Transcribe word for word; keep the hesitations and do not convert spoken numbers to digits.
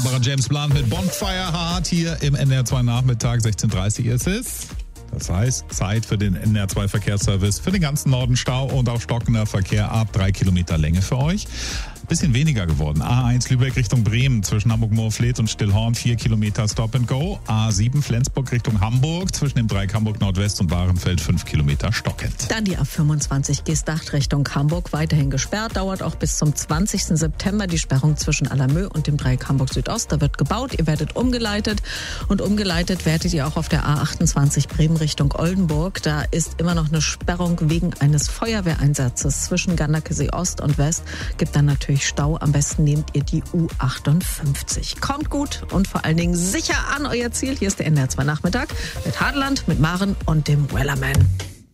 James Blunt mit Bonfire Heart hier im N R zwei Nachmittag, sechzehn Uhr dreißig ist es. Das heißt, Zeit für den N R zwei Verkehrsservice für den ganzen Norden Stau und auch stockender Verkehr ab drei Kilometer Länge für euch. Bisschen weniger geworden. A eins Lübeck Richtung Bremen zwischen Hamburg-Moorfleet und Stillhorn vier Kilometer Stop and Go. A sieben Flensburg Richtung Hamburg zwischen dem Dreieck Hamburg Nordwest und Bahrenfeld fünf Kilometer stockend. Dann die A fünfundzwanzig Geesthacht Richtung Hamburg weiterhin gesperrt. Dauert auch bis zum zwanzigsten September die Sperrung zwischen Allermö und dem Dreieck Hamburg Südost. Da wird gebaut, ihr werdet umgeleitet und umgeleitet werdet ihr auch auf der A achtundzwanzig Bremen Richtung Oldenburg. Da ist immer noch eine Sperrung wegen eines Feuerwehreinsatzes zwischen Gandakesee Ost und West. Gibt dann natürlich Stau. Am besten nehmt ihr die U achtundfünfzig. Kommt gut und vor allen Dingen sicher an euer Ziel. Hier ist der N R zwei Nachmittag mit Hadeland, mit Maren und dem Wellerman.